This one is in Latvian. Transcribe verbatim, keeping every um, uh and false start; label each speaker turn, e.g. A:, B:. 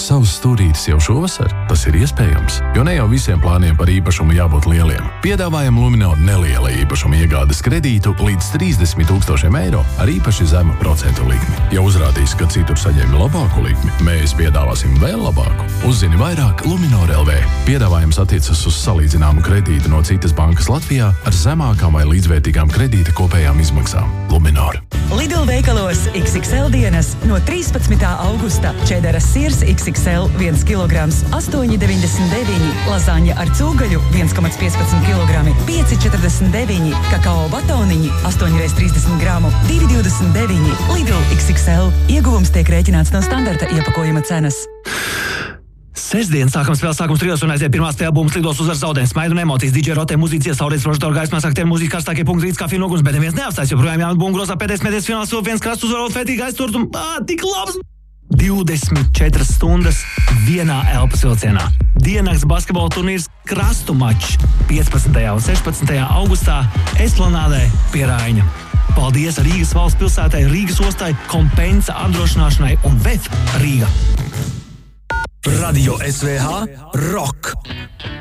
A: savus stūrītes jau šovasar? Tas ir iespējams, jo ne jau visiem plāniem par īpašumu jābūt lieliem. Piedāvājam Luminor neliela īpašuma iegādes kredītu līdz trīsdesmit tūkstošiem eiro ar īpaši zemu procentu likmi. Ja uzrādīs, ka citur saņēmi labāku likmi, mēs piedāvāsim vēl labāku. Uzzini vairāk Luminor L V. Piedāvājums attiecas uz salīdzināmu kredītu no citas bankas Latvijā ar zemākām vai līdzvērtīgām kredīta kopējām izmaksām. Luminor.
B: Lidl veikalos iks iks el dienas no trīspadsmitā augusta. Čederas sirs iks iks el viens kilograms astoņi deviņdesmit deviņi, lazāņa ar cūgaļu viens komats piecpadsmit kilogrami pieci četrdesmit deviņi, kakao batoniņi astoņi reiz trīsdesmit gramu divi divdesmit deviņi. Lidl iks iks el. Ieguvums tiek rēķināts no standarta iepakojuma cenas.
C: Sestdien sākam spēles sākums trijos un aiziet pirmās tajā būmas lidos uzvar zaudējums, smaidu un emocijas. D J Rotē mūzīcies, saurīts prožitoru gaismās, aktieru mūzika karstākie punkti rīts kā finu uguns, bet neviens neapstājas, joprojām jāmet bumbu grozā pēdējais mēties fināls, vēl viens krasts uzvarot fētīgi aizsturt un, ā, tik labs! divdesmit četras stundas vienā elpas vilcienā. Diennakts basketbola turnīrs krastu mačs piecpadsmitajā un sešpadsmitajā augustā Esplanādē pie Raiņa. Paldies Rīgas valsts pilsētai, Rīgas ostai, Kompensa apdrošināšanai un V E F Rīga.
D: Radio S V H Rock.